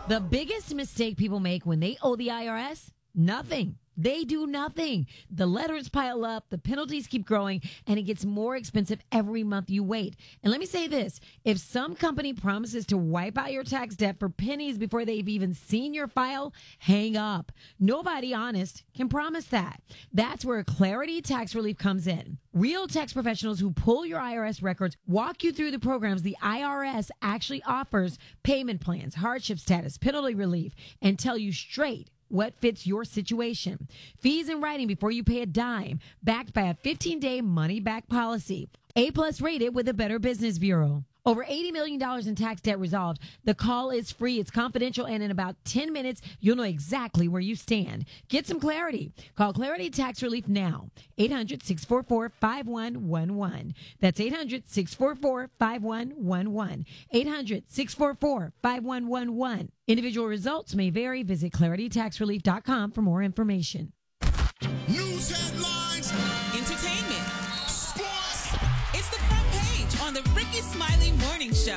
The biggest mistake people make when they owe the IRS? Nothing. They do nothing. The letters pile up, the penalties keep growing, and it gets more expensive every month you wait. And let me say this, if some company promises to wipe out your tax debt for pennies before they've even seen your file, hang up. Nobody honest can promise that. That's where Clarity Tax Relief comes in. Real tax professionals who pull your IRS records walk you through the programs the IRS actually offers, payment plans, hardship status, penalty relief, and tell you straight what fits your situation. Fees in writing before you pay a dime, backed by a 15-day money-back policy. A-plus rated with the Better Business Bureau. Over $80 million in tax debt resolved. The call is free. It's confidential. And in about 10 minutes, you'll know exactly where you stand. Get some clarity. Call Clarity Tax Relief now. 800-644-5111. That's 800-644-5111. 800-644-5111. Individual results may vary. Visit claritytaxrelief.com for more information. News headlines. Entertainment. Sports. It's the front page on the Ricky Smiley Morning Show.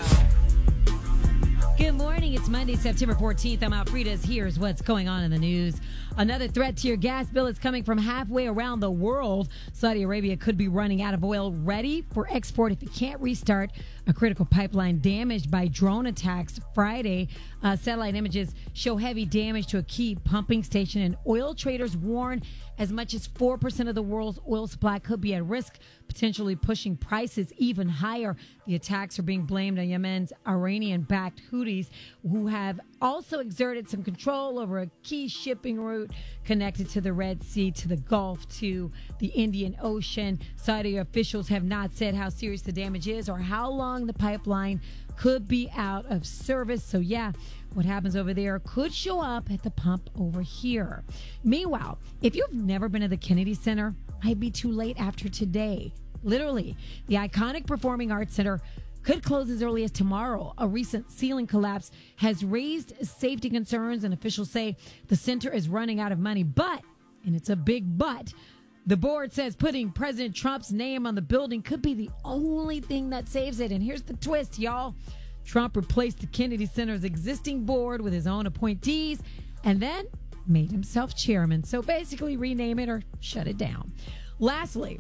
Good morning. It's Monday, September 14th. I'm Alfreda's. Here's what's going on in the news. Another threat to your gas bill is coming from halfway around the world. Saudi Arabia could be running out of oil ready for export if it can't restart a critical pipeline damaged by drone attacks Friday. Satellite images show heavy damage to a key pumping station, and oil traders warn as much as 4% of the world's oil supply could be at risk, potentially pushing prices even higher. The attacks are being blamed on Yemen's Iranian-backed Houthis, who have also exerted some control over a key shipping route connected to the Red Sea, to the Gulf, to the Indian Ocean. Saudi officials have not said how serious the damage is or how long the pipeline could be out of service. So yeah, what happens over there could show up at the pump over here. Meanwhile, if you've never been to the Kennedy Center, might be too late after today. Literally, the iconic Performing Arts Center could close as early as tomorrow. A recent ceiling collapse has raised safety concerns, and officials say the center is running out of money. But, and it's a big but, the board says putting President Trump's name on the building could be the only thing that saves it. And here's the twist, y'all. Trump replaced the Kennedy Center's existing board with his own appointees and then made himself chairman. So basically rename it or shut it down. Lastly,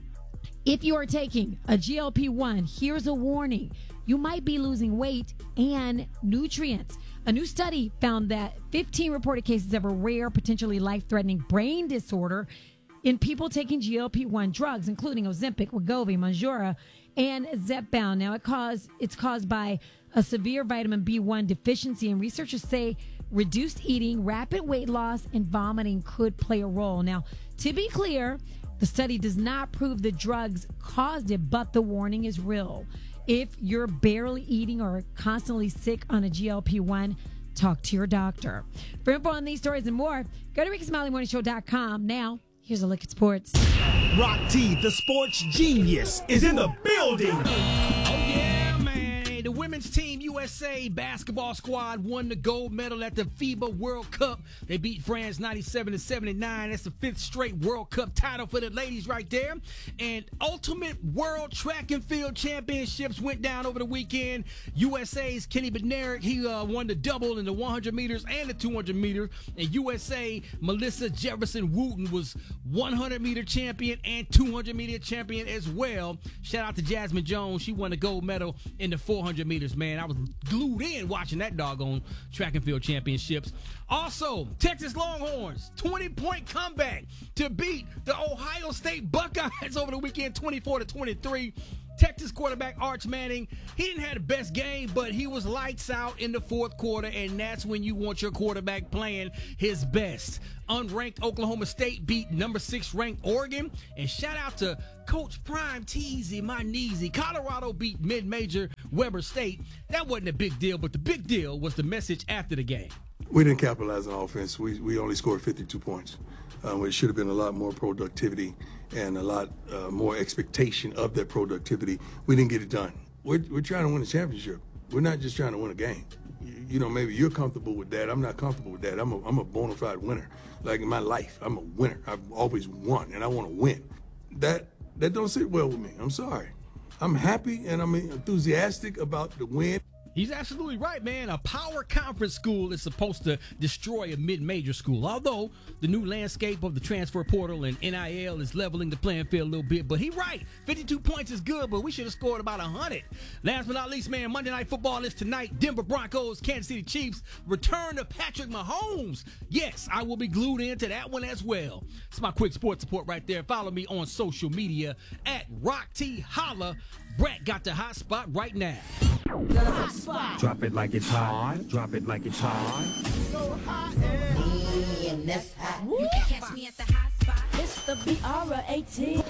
if you are taking a GLP-1, here's a warning. You might be losing weight and nutrients. A new study found that 15 reported cases of a rare, potentially life-threatening brain disorder in people taking GLP-1 drugs, including Ozempic, Wegovy, Mounjaro, and Zepbound. Now, it's caused by a severe vitamin B1 deficiency, and researchers say reduced eating, rapid weight loss, and vomiting could play a role. Now, to be clear, the study does not prove the drugs caused it, but the warning is real. If you're barely eating or constantly sick on a GLP-1, talk to your doctor. For info on these stories and more, go to RickySmileyMorningShow.com. Now, here's a look at sports. Rock T, the sports genius, is in the building. Oh, yeah, man. The women's team USA basketball squad won the gold medal at the FIBA World Cup. They beat France 97-79. That's the fifth straight World Cup title for the ladies right there. And Ultimate World Track and Field Championships went down over the weekend. USA's Kenny Bednarek, he won the double in the 100 meters and the 200 meters. And USA Melissa Jefferson Wooten was 100 meter champion and 200 meter champion as well. Shout out to Jasmine Jones. She won the gold medal in the 400 meters, man. I was glued in watching that doggone track and field championships. Also, Texas Longhorns, 20-point comeback to beat the Ohio State Buckeyes over the weekend, 24-23. Texas quarterback Arch Manning, he didn't have the best game, but he was lights out in the fourth quarter, and that's when you want your quarterback playing his best. Unranked Oklahoma State beat number 6 ranked Oregon, and shout out to Coach Prime Teasy, my kneesy. Colorado beat mid-major Weber State. That wasn't a big deal, but the big deal was the message after the game. We didn't capitalize on offense. We only scored 52 points. It should have been a lot more productivity and a lot more expectation of that productivity. We didn't get it done. We're trying to win a championship. We're not just trying to win a game. You know, maybe you're comfortable with that. I'm not comfortable with that. I'm a bona fide winner. Like in my life, I'm a winner. I've always won, and I want to win. That don't sit well with me. I'm sorry. I'm happy and I'm enthusiastic about the win. He's absolutely right, man. A power conference school is supposed to destroy a mid-major school. Although the new landscape of the transfer portal and NIL is leveling the playing field a little bit. But he's right. 52 points is good, but we should have scored about 100. Last but not least, man, Monday Night Football is tonight. Denver Broncos, Kansas City Chiefs, return to Patrick Mahomes. Yes, I will be glued into that one as well. It's my quick sports report right there. Follow me on social media at Rock T Holla. Brett got the hot spot right now. The hot spot. Drop it like it's hot. Drop it like it's hot. So hot and that's hot. You can catch me at the hot spot. It's the BR18.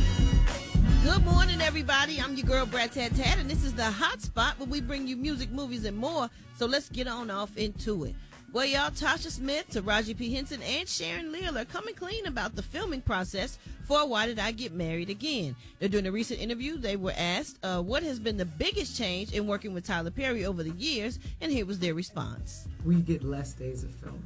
Good morning, everybody. I'm your girl, Brad Tad Tad, and this is the hot spot where we bring you music, movies, and more. So let's get on off into it. Well, y'all, Tasha Smith, Taraji P. Henson, and Sharon Leal are coming clean about the filming process for Why Did I Get Married Again? Now, during a recent interview, they were asked what has been the biggest change in working with Tyler Perry over the years, and here was their response. We get less days of filming.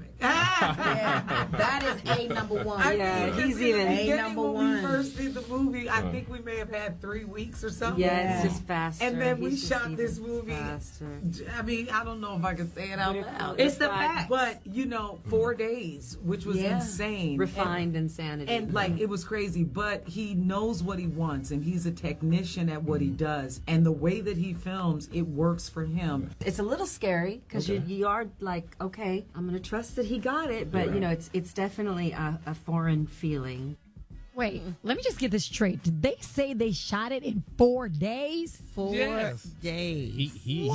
Yeah, that is a number one. He's even a number one. When we first did the movie, I think we may have had 3 weeks or something. Yeah, it's just faster. And then we shot this movie. Faster. I mean, I don't know if I can say it out loud. It's the fact. But, 4 days, which was insane. Refined insanity. And, it was crazy. But he knows what he wants, and he's a technician at what he does. And the way that he films, it works for him. It's a little scary, because you are like, okay, I'm going to trust that he got it. But, it's definitely a foreign feeling. Wait, let me just get this straight. Did they say they shot it in 4 days? 4 days.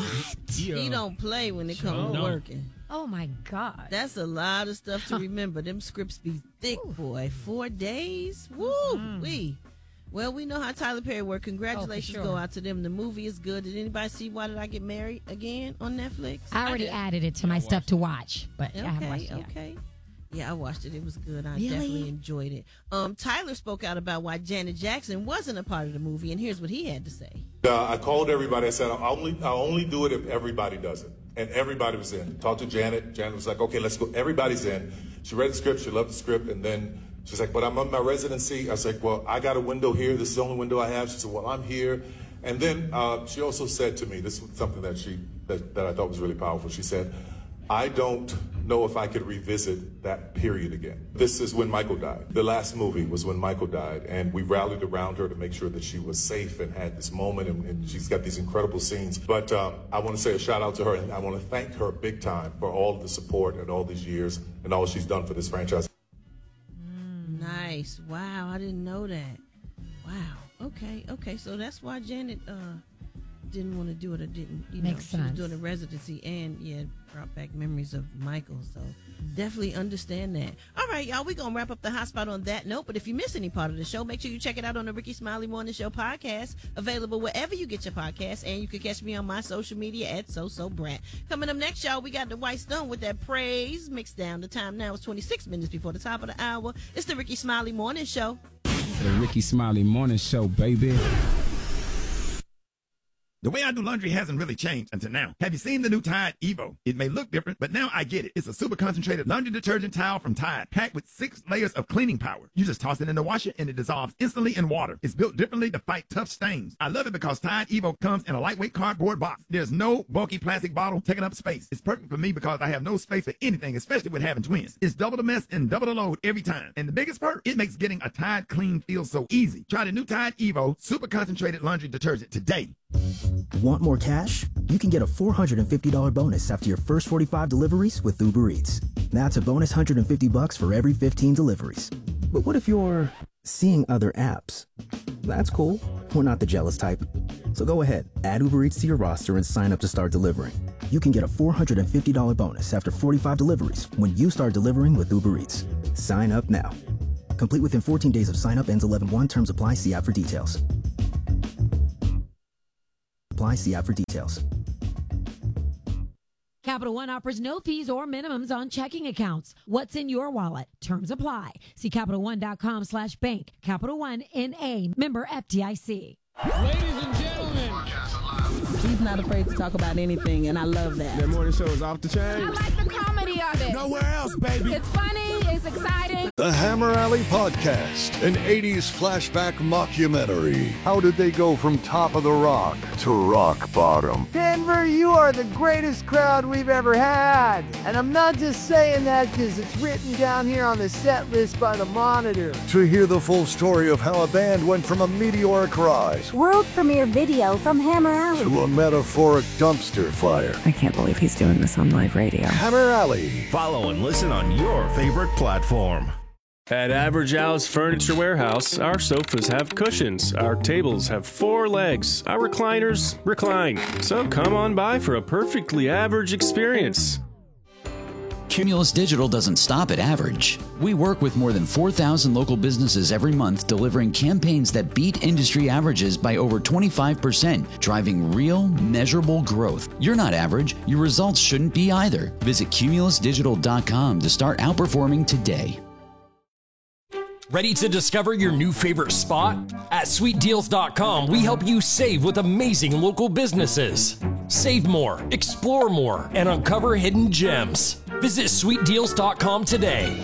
He don't play when it comes to working. Oh, my God. That's a lot of stuff to remember. Them scripts be thick, boy. 4 days? Woo! Wee. Well, we know how Tyler Perry worked. Congratulations go out to them. The movie is good. Did anybody see Why Did I Get Married Again on Netflix? I already added it to my stuff to watch, but I haven't watched it yet. Okay. Yeah, I watched it. It was good. I definitely enjoyed it. Tyler spoke out about why Janet Jackson wasn't a part of the movie, and here's what he had to say. I called everybody. I said, I'll only do it if everybody does it. And everybody was in. Talked to Janet. Janet was like, okay, let's go. Everybody's in. She read the script. She loved the script. And then she's like, but I'm on my residency. I was like, well, I got a window here. This is the only window I have. She said, well, I'm here. And then she also said to me, this was something that I thought was really powerful. She said, I don't know if I could revisit that period again. This is when Michael died. The last movie was when Michael died, and we rallied around her to make sure that she was safe and had this moment, and she's got these incredible scenes. But I want to say a shout out to her, and I want to thank her big time for all of the support and all these years and all she's done for this franchise. Nice. Wow, I didn't know that. Wow. Okay. So that's why Janet didn't want to do it or didn't. Makes she sense. was doing a residency and brought back memories of Michael. So definitely understand that. All right, y'all, we're gonna wrap up the hot spot on that note. But if you miss any part of the show, make sure you check it out on the Ricky Smiley Morning Show podcast, available wherever you get your podcasts, and you can catch me on my social media at SoSoBrat. Coming up next, y'all, we got the White Stone with that praise mixed down. The time now is 26 minutes before the top of the hour. It's the Ricky Smiley Morning Show. The Ricky Smiley Morning Show, baby. The way I do laundry hasn't really changed until now. Have you seen the new Tide Evo? It may look different, but now I get it. It's a super concentrated laundry detergent towel from Tide, packed with 6 layers of cleaning power. You just toss it in the washer and it dissolves instantly in water. It's built differently to fight tough stains. I love it because Tide Evo comes in a lightweight cardboard box. There's no bulky plastic bottle taking up space. It's perfect for me because I have no space for anything, especially with having twins. It's double the mess and double the load every time. And the biggest perk, it makes getting a Tide clean feel so easy. Try the new Tide Evo super concentrated laundry detergent today. Want more cash? You can get a $450 bonus after your first 45 deliveries with Uber Eats. That's a bonus $150 for every 15 deliveries. But what if you're seeing other apps? That's cool. We're not the jealous type. So go ahead, add Uber Eats to your roster and sign up to start delivering. You can get a $450 bonus after 45 deliveries when you start delivering with Uber Eats. Sign up now. Complete within 14 days of sign up, ends 11/1. Terms apply. See app for details. See app for details. Capital One offers no fees or minimums on checking accounts. What's in your wallet? Terms apply. See CapitalOne.com/bank. Capital One N.A. Member FDIC. Ladies and gentlemen, He's not afraid to talk about anything, and I love that. That morning show is off the chain. I like the comedy of it. Nowhere else, baby. It's funny. It's exciting. The Hammer Alley Podcast, an 80s flashback mockumentary. How did they go from top of the rock to rock bottom? Denver, you are the greatest crowd we've ever had. And I'm not just saying that because it's written down here on the set list by the Monitor. To hear the full story of how a band went from a meteoric rise World premiere video from Hammer Alley to a metaphoric dumpster fire. I can't believe he's doing this on live radio. Hammer Alley. Follow and listen on your favorite platform. At Average Al's Furniture Warehouse, our sofas have cushions, our tables have 4 legs, our recliners recline. So come on by for a perfectly average experience. Cumulus Digital doesn't stop at average. We work with more than 4,000 local businesses every month, delivering campaigns that beat industry averages by over 25%, driving real, measurable growth. You're not average. Your results shouldn't be either. Visit cumulusdigital.com to start outperforming today. Ready to discover your new favorite spot? At sweetdeals.com, we help you save with amazing local businesses. Save more, explore more, and uncover hidden gems. Visit sweetdeals.com today.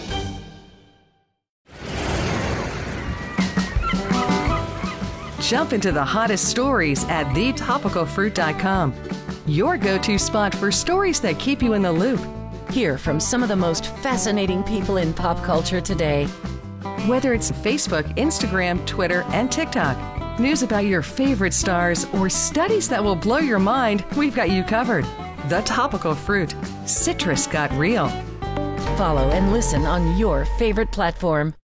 Jump into the hottest stories at thetopicalfruit.com. Your go-to spot for stories that keep you in the loop. Hear from some of the most fascinating people in pop culture today. Whether it's Facebook, Instagram, Twitter, and TikTok, news about your favorite stars, or studies that will blow your mind, we've got you covered. The Topical Fruit. Citrus got real. Follow and listen on your favorite platform.